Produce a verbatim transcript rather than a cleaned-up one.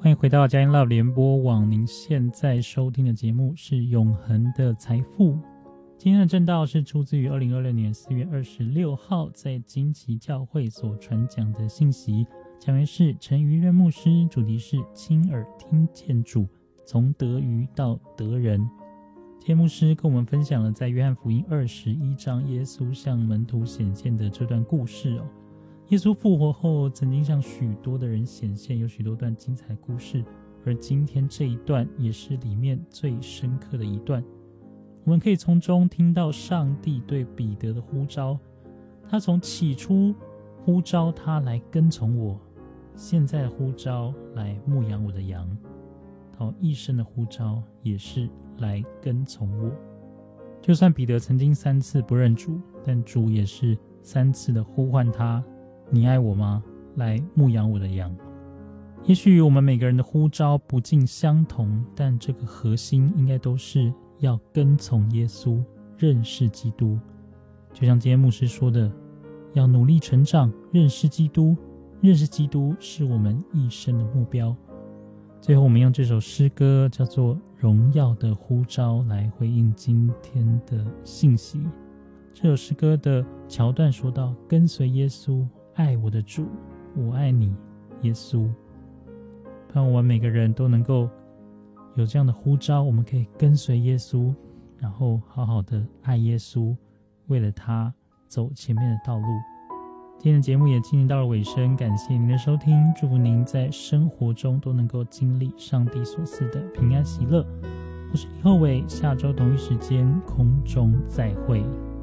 欢迎回到佳音 Love 联播网，您现在收听的节目是永恒的财富。今天的正道是出自于二零二六年四月二十六号在金旗教会所传讲的信息，讲员是陈于任牧师，主题是亲耳听见主，从得鱼到得人。今天牧师跟我们分享了在约翰福音二十一章耶稣向门徒显现的这段故事哦。耶稣复活后曾经向许多的人显现，有许多段精彩故事，而今天这一段也是里面最深刻的一段。我们可以从中听到上帝对彼得的呼召，他从起初呼召他来跟从我，现在呼召来牧养我的羊，到一生的呼召也是来跟从我。就算彼得曾经三次不认主，但主也是三次的呼唤他，你爱我吗？来牧养我的羊。也许我们每个人的呼召不尽相同，但这个核心应该都是要跟从耶稣，认识基督。就像今天牧师说的，要努力成长，认识基督，认识基督是我们一生的目标。最后我们用这首诗歌叫做《荣耀的呼召》来回应今天的信息。这首诗歌的桥段说到，跟随耶稣，爱我的主，我爱你，耶稣。盼我们每个人都能够有这样的呼召，我们可以跟随耶稣，然后好好的爱耶稣，为了他走前面的道路。今天的节目也进行到了尾声，感谢您的收听，祝福您在生活中都能够经历上帝所赐的平安喜乐。我是李厚伟，下周同一时间空中再会。